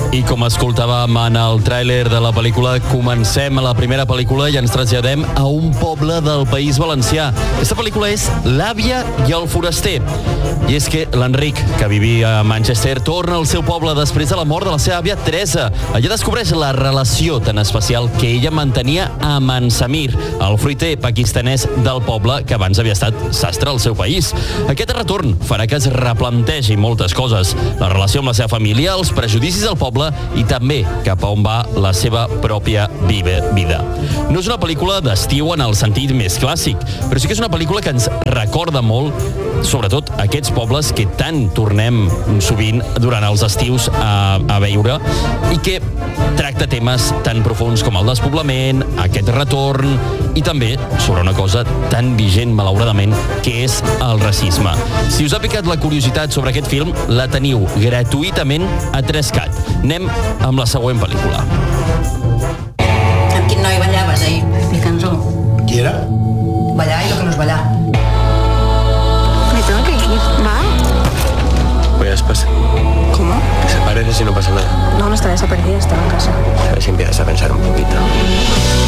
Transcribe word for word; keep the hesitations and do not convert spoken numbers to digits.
I com escoltàvem en el tràiler de la pel·lícula, comencem a la primera pel·lícula i ens traslladem a un poble del País Valencià. Aquesta pel·lícula és L'àvia i el foraster. I és que l'Enric, que vivia a Manchester, torna al seu poble després de la mort de la seva àvia Teresa. Allà descobreix la relació tan especial que ella mantenia amb en Samir, el fruiter pakistanès del poble que abans havia estat sastre al seu país. Aquest retorn farà que es replantegi moltes coses. La relació amb la seva família, els prejudicis del poble i també cap a on va la seva pròpia vida. No és una pel·lícula d'estiu en el sentit més clàssic, però sí que és una pel·lícula que ens recorda molt, sobretot aquests pobles que tant tornem sovint durant els estius a, a veure i que tracta temes tan profuns com el despoblament, aquest retorn i també sobre una cosa tan vigent, malauradament, que és el racisme. Si us ha picat la curiositat sobre aquest film, la teniu gratuïtament a tres cat. Anem amb la següent pel·lícula. Amb quin noi ballaves ahir? Mi cançó. ¿Qui era? Ballar y lo que no es ballar. Me tengo que ir, ¿va? Voy a después. ¿Cómo? Desapareces y no pasa nada. No, no está desaparecida, estaba en casa. A ver si empiezas a pensar un poquito.